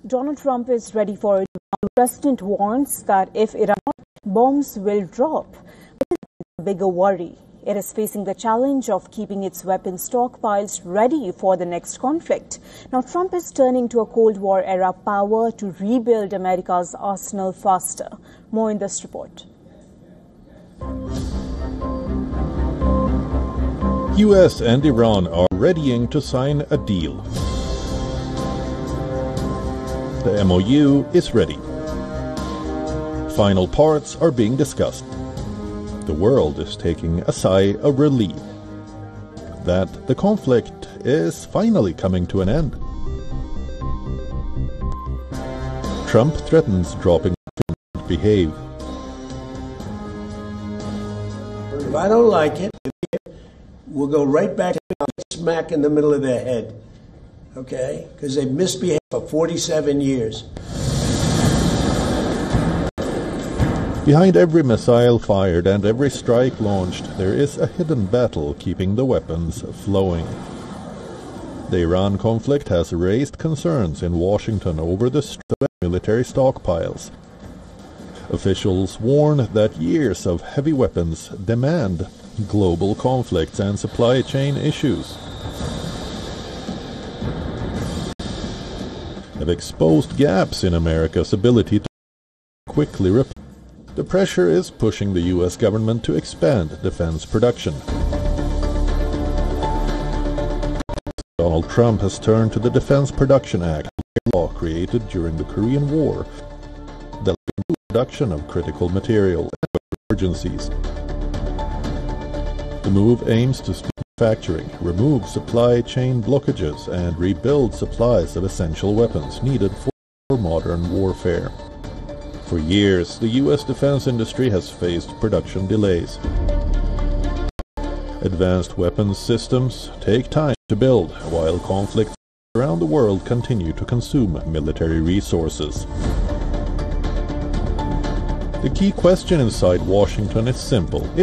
Donald Trump is ready for it. The president warns that if Iran, bombs will drop. But this is a bigger worry. It is facing the challenge of keeping its weapon stockpiles ready for the next conflict. Now, Trump is turning to a Cold War-era power to rebuild America's arsenal faster. More in this report. US and Iran are readying to sign a deal. The MOU is ready. Final parts are being discussed. The world is taking a sigh of relief that the conflict is finally coming to an end. Trump threatens dropping behave. If I don't like it, we'll go right back to smack in the middle of their head. Okay? Because they've misbehaved for 47 years. Behind every missile fired and every strike launched, there is a hidden battle keeping the weapons flowing. The Iran conflict has raised concerns in Washington over the military stockpiles. Officials warn that years of heavy weapons demand global conflicts and supply chain issues have exposed gaps in America's ability to quickly repair. The pressure is pushing the U.S. government to expand defense production. Donald Trump has turned to the Defense Production Act, a law created during the Korean War that will production of critical material and emergencies. The move aims to speed manufacturing, remove supply chain blockages, and rebuild supplies of essential weapons needed for modern warfare. For years, the U.S. defense industry has faced production delays. Advanced weapons systems take time to build, while conflicts around the world continue to consume military resources. The key question inside Washington is simple. If